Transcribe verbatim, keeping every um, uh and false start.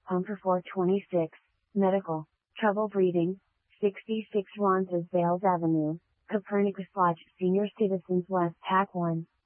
Pumper four twenty-six, Medical, Trouble Breathing, sixty-six Ronces Vales Avenue, Copernicus Lodge, Senior Citizens West Tac one.